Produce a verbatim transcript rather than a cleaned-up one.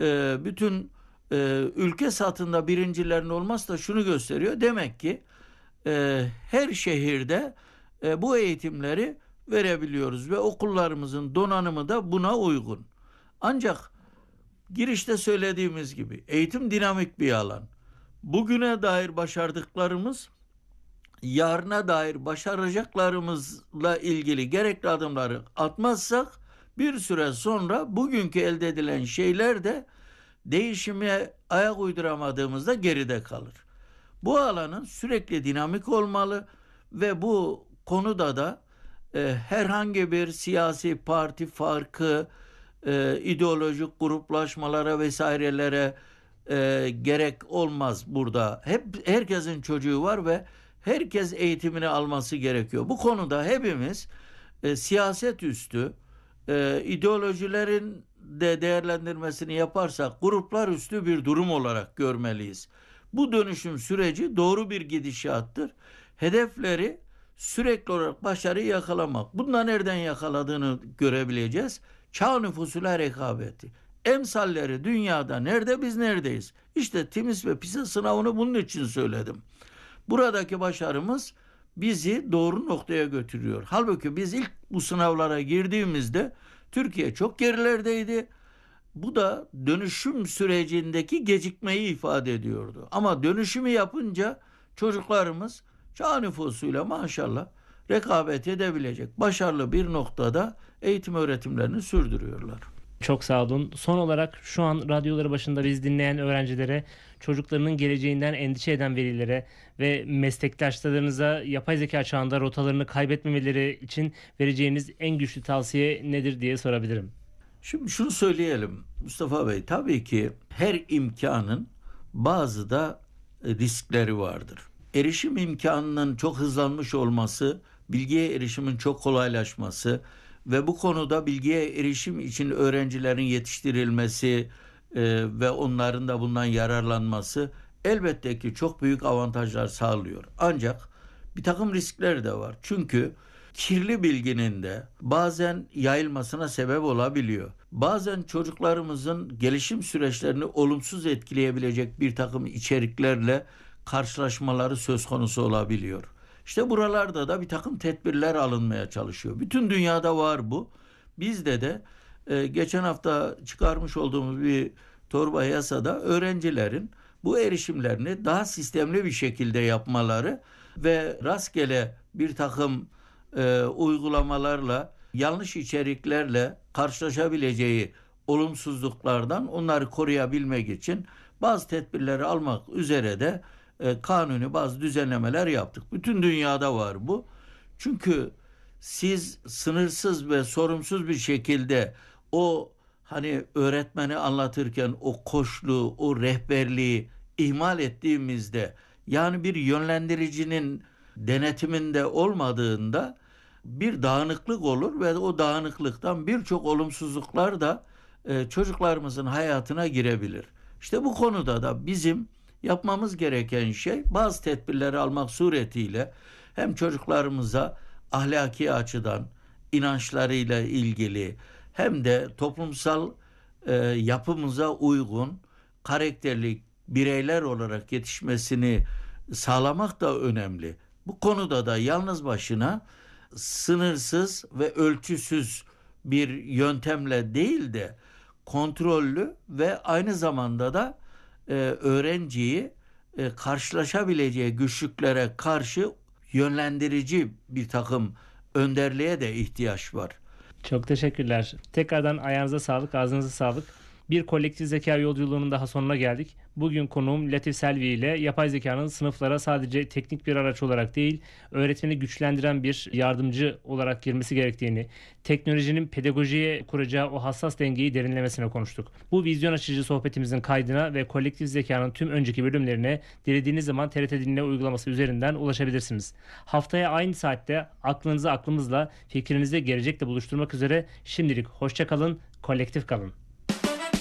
e, bütün e, ülke satında birincilerin olması da şunu gösteriyor. Demek ki e, her şehirde e, bu eğitimleri verebiliyoruz ve okullarımızın donanımı da buna uygun. Ancak girişte söylediğimiz gibi eğitim dinamik bir alan. Bugüne dair başardıklarımız yarına dair başaracaklarımızla ilgili gerekli adımları atmazsak bir süre sonra bugünkü elde edilen şeyler de değişime ayak uyduramadığımızda geride kalır. Bu alanın sürekli dinamik olmalı ve bu konuda da e, herhangi bir siyasi parti farkı, e, ideolojik gruplaşmalara vesairelere e, gerek olmaz burada. Hep herkesin çocuğu var ve herkes eğitimini alması gerekiyor. Bu konuda hepimiz e, siyaset üstü, e, ideolojilerin de değerlendirmesini yaparsak gruplar üstü bir durum olarak görmeliyiz. Bu dönüşüm süreci doğru bir gidişattır. Hedefleri sürekli olarak başarıyı yakalamak. Bundan nereden yakaladığını görebileceğiz. Çağ nüfusuyla rekabeti. Emsalleri dünyada nerede, biz neredeyiz? İşte TIMSS ve PISA sınavını bunun için söyledim. Buradaki başarımız bizi doğru noktaya götürüyor. Halbuki biz ilk bu sınavlara girdiğimizde Türkiye çok gerilerdeydi. Bu da dönüşüm sürecindeki gecikmeyi ifade ediyordu. Ama dönüşümü yapınca çocuklarımız çağ nüfusuyla maşallah rekabet edebilecek başarılı bir noktada eğitim öğretimlerini sürdürüyorlar. Çok sağ olun. Son olarak şu an radyoları başında bizi dinleyen öğrencilere, çocuklarının geleceğinden endişe eden velilere ve meslektaşlarınıza yapay zeka çağında rotalarını kaybetmemeleri için vereceğiniz en güçlü tavsiye nedir diye sorabilirim. Şimdi şunu söyleyelim Mustafa Bey, tabii ki her imkanın bazı da riskleri vardır. Erişim imkanının çok hızlanmış olması, bilgiye erişimin çok kolaylaşması ve bu konuda bilgiye erişim için öğrencilerin yetiştirilmesi e, ve onların da bundan yararlanması elbette ki çok büyük avantajlar sağlıyor. Ancak bir takım riskler de var. Çünkü kirli bilginin de bazen yayılmasına sebep olabiliyor. Bazen çocuklarımızın gelişim süreçlerini olumsuz etkileyebilecek bir takım içeriklerle karşılaşmaları söz konusu olabiliyor. İşte buralarda da bir takım tedbirler alınmaya çalışıyor. Bütün dünyada var bu. Bizde de e, geçen hafta çıkarmış olduğumuz bir torba yasada öğrencilerin bu erişimlerini daha sistemli bir şekilde yapmaları ve rastgele bir takım e, uygulamalarla, yanlış içeriklerle karşılaşabileceği olumsuzluklardan onları koruyabilmek için bazı tedbirleri almak üzere de e, kanuni bazı düzenlemeler yaptık. Bütün dünyada var bu. Çünkü siz sınırsız ve sorumsuz bir şekilde o hani öğretmeni anlatırken o koçluğu, o rehberliği ihmal ettiğimizde, yani bir yönlendiricinin denetiminde olmadığında bir dağınıklık olur ve o dağınıklıktan birçok olumsuzluklar da e, çocuklarımızın hayatına girebilir. İşte bu konuda da bizim yapmamız gereken şey bazı tedbirleri almak suretiyle hem çocuklarımıza ahlaki açıdan inançlarıyla ilgili hem de toplumsal e, yapımıza uygun karakterli bireyler olarak yetişmesini sağlamak da önemli. Bu konuda da yalnız başına sınırsız ve ölçüsüz bir yöntemle değil de kontrollü ve aynı zamanda da e, öğrenciyi e, karşılaşabileceği güçlüklere karşı yönlendirici bir takım önderliğe de ihtiyaç var. Çok teşekkürler. Tekrardan ayağınıza sağlık, ağzınıza sağlık. Bir kolektif zeka yolculuğunun daha sonuna geldik. Bugün konuğum Latif Selvi ile yapay zekanın sınıflara sadece teknik bir araç olarak değil, öğretmeni güçlendiren bir yardımcı olarak girmesi gerektiğini, teknolojinin pedagojiye kuracağı o hassas dengeyi derinlemesine konuştuk. Bu vizyon açıcı sohbetimizin kaydına ve kolektif zekanın tüm önceki bölümlerine dilediğiniz zaman T R T Dinle uygulaması üzerinden ulaşabilirsiniz. Haftaya aynı saatte aklınızı aklımızla, fikrinizi gelecekle buluşturmak üzere şimdilik hoşça kalın, kolektif kalın.